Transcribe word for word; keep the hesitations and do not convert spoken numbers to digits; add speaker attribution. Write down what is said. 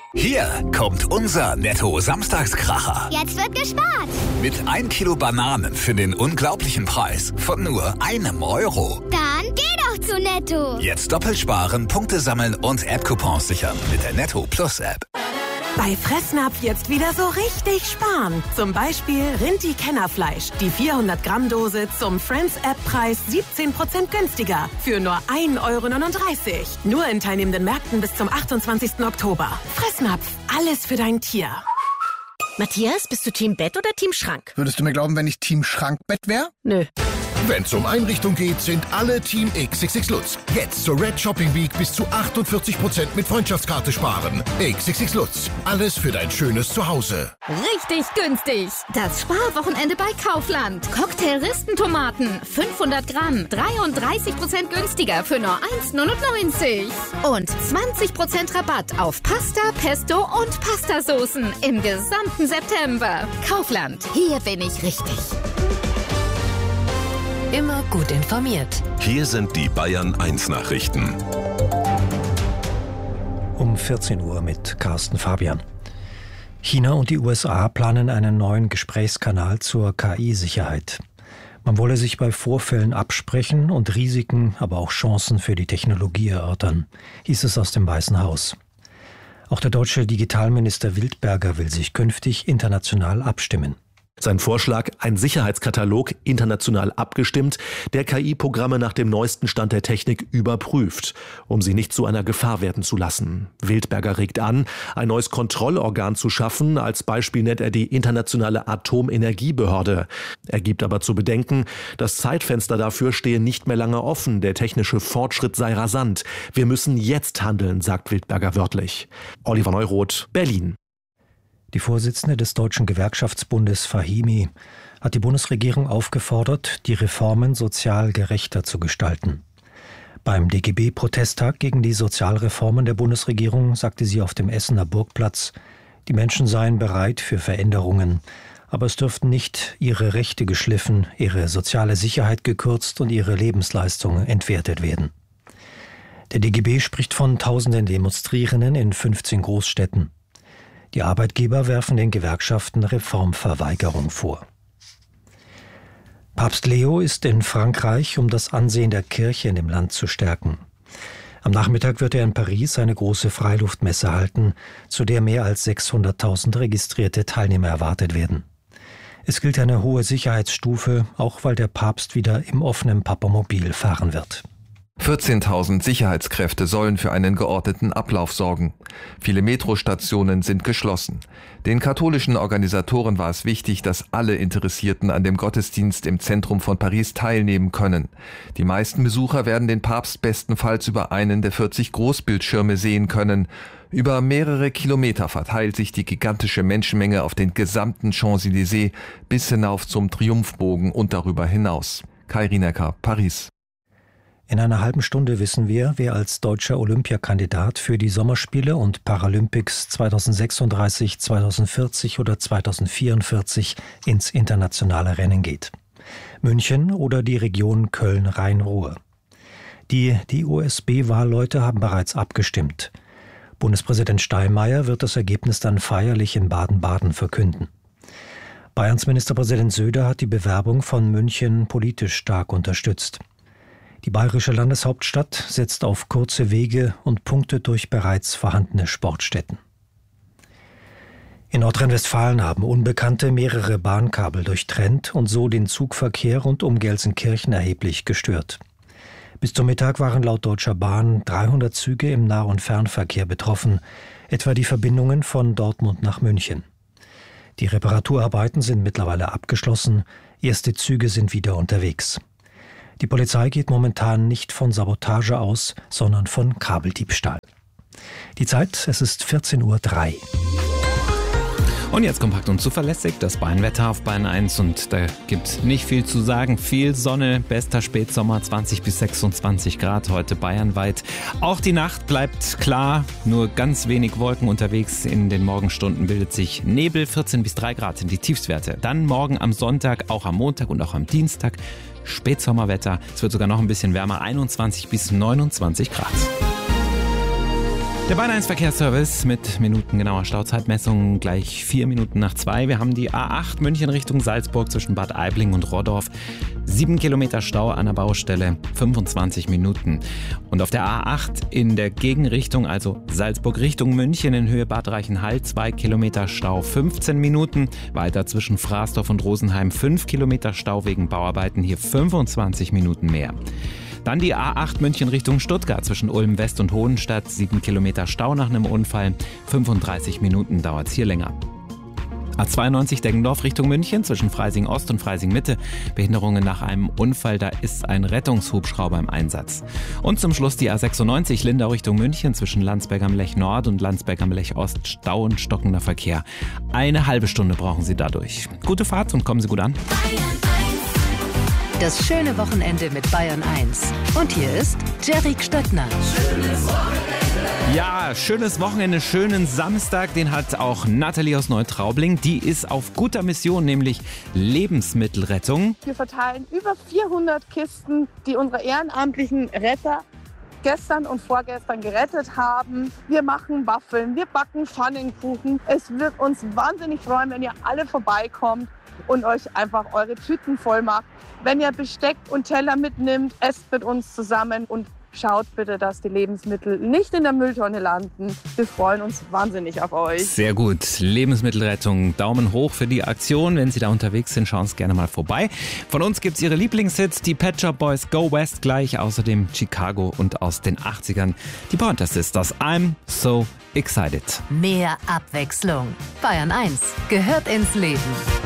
Speaker 1: Hier kommt unser Netto-Samstagskracher.
Speaker 2: Jetzt wird gespart.
Speaker 1: Mit ein Kilo Bananen für den unglaublichen Preis von nur einem Euro.
Speaker 2: Dann geh doch zu Netto.
Speaker 1: Jetzt doppelt sparen, Punkte sammeln und App-Coupons sichern mit der Netto Plus App.
Speaker 3: Bei Fressnapf jetzt wieder so richtig sparen. Zum Beispiel Rinti-Kennerfleisch. Die vierhundert Gramm Dose zum Friends-App-Preis siebzehn Prozent günstiger. Für nur ein Euro neununddreißig. Nur in teilnehmenden Märkten bis zum achtundzwanzigsten Oktober. Fressnapf. Alles für dein Tier.
Speaker 4: Matthias, bist du Team Bett oder Team Schrank?
Speaker 5: Würdest du mir glauben, wenn ich Team Schrankbett wäre?
Speaker 4: Nö.
Speaker 6: Wenn es um Einrichtung geht, sind alle Team X X X Lutz. Jetzt zur Red Shopping Week bis zu achtundvierzig Prozent mit Freundschaftskarte sparen. X X X Lutz. Alles für dein schönes Zuhause.
Speaker 7: Richtig günstig. Das Sparwochenende bei Kaufland. Cocktail-Ristentomaten. fünfhundert Gramm. dreiunddreißig Prozent günstiger für nur eins neunundneunzig. Und zwanzig Prozent Rabatt auf Pasta, Pesto und Pastasoßen im gesamten September. Kaufland. Hier bin ich richtig.
Speaker 3: Immer gut informiert.
Speaker 8: Hier sind die Bayern eins Nachrichten.
Speaker 9: Um vierzehn Uhr mit Carsten Fabian. China und die U S A planen einen neuen Gesprächskanal zur K I-Sicherheit. Man wolle sich bei Vorfällen absprechen und Risiken, aber auch Chancen für die Technologie erörtern, hieß es aus dem Weißen Haus. Auch der deutsche Digitalminister Wildberger will sich künftig international abstimmen.
Speaker 10: Sein Vorschlag, ein Sicherheitskatalog, international abgestimmt, der K I-Programme nach dem neuesten Stand der Technik überprüft, um sie nicht zu einer Gefahr werden zu lassen. Wildberger regt an, ein neues Kontrollorgan zu schaffen. Als Beispiel nennt er die Internationale Atomenergiebehörde. Er gibt aber zu bedenken, das Zeitfenster dafür stehe nicht mehr lange offen. Der technische Fortschritt sei rasant. Wir müssen jetzt handeln, sagt Wildberger wörtlich. Oliver Neuroth, Berlin.
Speaker 9: Die Vorsitzende des Deutschen Gewerkschaftsbundes Fahimi hat die Bundesregierung aufgefordert, die Reformen sozial gerechter zu gestalten. Beim D G B-Protesttag gegen die Sozialreformen der Bundesregierung sagte sie auf dem Essener Burgplatz, die Menschen seien bereit für Veränderungen, aber es dürften nicht ihre Rechte geschliffen, ihre soziale Sicherheit gekürzt und ihre Lebensleistungen entwertet werden. Der D G B spricht von tausenden Demonstrierenden in fünfzehn Großstädten. Die Arbeitgeber werfen den Gewerkschaften Reformverweigerung vor. Papst Leo ist in Frankreich, um das Ansehen der Kirche in dem Land zu stärken. Am Nachmittag wird er in Paris eine große Freiluftmesse halten, zu der mehr als sechshunderttausend registrierte Teilnehmer erwartet werden. Es gilt eine hohe Sicherheitsstufe, auch weil der Papst wieder im offenen Papamobil fahren wird.
Speaker 11: vierzehntausend Sicherheitskräfte sollen für einen geordneten Ablauf sorgen. Viele Metrostationen sind geschlossen. Den katholischen Organisatoren war es wichtig, dass alle Interessierten an dem Gottesdienst im Zentrum von Paris teilnehmen können. Die meisten Besucher werden den Papst bestenfalls über einen der vierzig Großbildschirme sehen können. Über mehrere Kilometer verteilt sich die gigantische Menschenmenge auf den gesamten Champs-Élysées bis hinauf zum Triumphbogen und darüber hinaus. Kai Rienecker, Paris.
Speaker 9: In einer halben Stunde wissen wir, wer als deutscher Olympiakandidat für die Sommerspiele und Paralympics zweitausendsechsunddreißig, zweitausendvierzig oder zweitausendvierundvierzig ins internationale Rennen geht. München oder die Region Köln-Rhein-Ruhr. Die die O S B-Wahlleute haben bereits abgestimmt. Bundespräsident Steinmeier wird das Ergebnis dann feierlich in Baden-Baden verkünden. Bayerns Ministerpräsident Söder hat die Bewerbung von München politisch stark unterstützt. Die bayerische Landeshauptstadt setzt auf kurze Wege und punktet durch bereits vorhandene Sportstätten. In Nordrhein-Westfalen haben Unbekannte mehrere Bahnkabel durchtrennt und so den Zugverkehr rund um Gelsenkirchen erheblich gestört. Bis zum Mittag waren laut Deutscher Bahn dreihundert Züge im Nah- und Fernverkehr betroffen, etwa die Verbindungen von Dortmund nach München. Die Reparaturarbeiten sind mittlerweile abgeschlossen, erste Züge sind wieder unterwegs. Die Polizei geht momentan nicht von Sabotage aus, sondern von Kabeldiebstahl. Die Zeit, es ist vierzehn Uhr drei.
Speaker 12: Und jetzt kompakt und zuverlässig das Bayern-Wetter auf Bayern eins und da gibt nicht viel zu sagen. Viel Sonne, bester Spätsommer, zwanzig bis sechsundzwanzig Grad heute bayernweit. Auch die Nacht bleibt klar, nur ganz wenig Wolken unterwegs. In den Morgenstunden bildet sich Nebel, vierzehn bis drei Grad sind die Tiefstwerte. Dann morgen am Sonntag, auch am Montag und auch am Dienstag Spätsommerwetter. Es wird sogar noch ein bisschen wärmer, einundzwanzig bis neunundzwanzig Grad. Der Bayern eins Verkehrsservice mit minutengenauer Stauzeitmessung gleich vier Minuten nach zwei. Wir haben die A acht München Richtung Salzburg zwischen Bad Aibling und Roddorf. Sieben Kilometer Stau an der Baustelle, fünfundzwanzig Minuten. Und auf der A acht in der Gegenrichtung, also Salzburg Richtung München in Höhe Bad Reichenhall, zwei Kilometer Stau, fünfzehn Minuten. Weiter zwischen Fraßdorf und Rosenheim, fünf Kilometer Stau wegen Bauarbeiten, hier fünfundzwanzig Minuten mehr. Dann die A acht München Richtung Stuttgart zwischen Ulm West und Hohenstadt. sieben Kilometer Stau nach einem Unfall. fünfunddreißig Minuten dauert es hier länger. A zweiundneunzig Deggendorf Richtung München zwischen Freising Ost und Freising Mitte. Behinderungen nach einem Unfall, da ist ein Rettungshubschrauber im Einsatz. Und zum Schluss die A sechsundneunzig Lindau Richtung München zwischen Landsberg am Lech Nord und Landsberg am Lech Ost. Stau und stockender Verkehr. Eine halbe Stunde brauchen Sie dadurch. Gute Fahrt und kommen Sie gut an.
Speaker 13: Das schöne Wochenende mit Bayern eins. Und hier ist Jerry Stöttner.
Speaker 12: Schönes Wochenende. Ja, schönes Wochenende, schönen Samstag. Den hat auch Nathalie aus Neutraubling. Die ist auf guter Mission, nämlich Lebensmittelrettung.
Speaker 14: Wir verteilen über vierhundert Kisten, die unsere ehrenamtlichen Retter gestern und vorgestern gerettet haben. Wir machen Waffeln, wir backen Pfannenkuchen. Es wird uns wahnsinnig freuen, wenn ihr alle vorbeikommt und euch einfach eure Tüten voll macht. Wenn ihr Besteck und Teller mitnimmt, esst mit uns zusammen und schaut bitte, dass die Lebensmittel nicht in der Mülltonne landen. Wir freuen uns wahnsinnig auf euch.
Speaker 12: Sehr gut. Lebensmittelrettung. Daumen hoch für die Aktion. Wenn Sie da unterwegs sind, schauen Sie gerne mal vorbei. Von uns gibt es Ihre Lieblingshits, die Pet Shop Boys, Go West gleich, außerdem Chicago und aus den achtzigern die Pointer Sisters. I'm so excited.
Speaker 13: Mehr Abwechslung. Bayern eins gehört ins Leben.